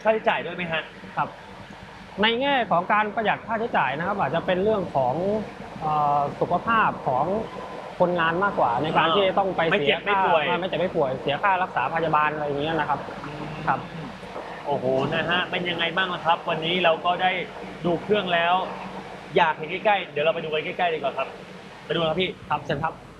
ค่าใช้จ่ายด้วยไหมฮะครับในแง่ของการประหยัดค่าใช้จ่ายนะครับอาจจะเป็นเรื่องของสุขภาพของคนงานมากกว่าในการที่ต้องไปไม่เสียเจ็บไม่ป่วยไม่เจ็บไม่ป่วยเสียค่ารักษาพยาบาลอะไรอย่างเงี้ยนะครับครับโอ้โหนะฮะเป็นยังไงบ้างครับวันนี้เราก็ได้ดูเครื่องแล้วอยากเห็นใกล้ๆเดี๋ยวเราไปดูกันใกล้ๆดีกว่าครับไปดูครับพี่ครับเชิญครับ